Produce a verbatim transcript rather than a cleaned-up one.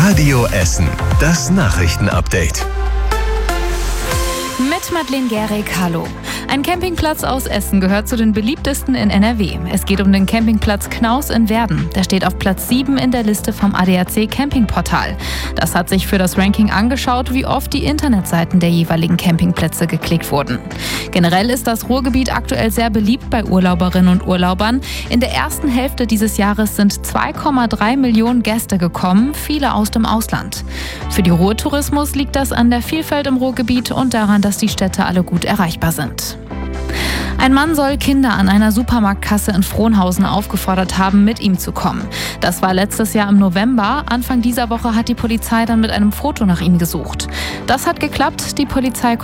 Radio Essen, das Nachrichtenupdate. Mit Madeleine Gehrig, hallo. Ein Campingplatz aus Essen gehört zu den beliebtesten in N R W. Es geht um den Campingplatz Knaus in Werden. Der steht auf Platz sieben in der Liste vom A D A C Campingportal. Das hat sich für das Ranking angeschaut, wie oft die Internetseiten der jeweiligen Campingplätze geklickt wurden. Generell ist das Ruhrgebiet aktuell sehr beliebt bei Urlauberinnen und Urlaubern. In der ersten Hälfte dieses Jahres sind zwei Komma drei Millionen Gäste gekommen, viele aus dem Ausland. Für die Ruhrtourismus liegt das an der Vielfalt im Ruhrgebiet und daran, dass die Städte alle gut erreichbar sind. Ein Mann soll Kinder an einer Supermarktkasse in Frohnhausen aufgefordert haben, mit ihm zu kommen. Das war letztes Jahr im November. Anfang dieser Woche hat die Polizei dann mit einem Foto nach ihm gesucht. Das hat geklappt. Die Polizei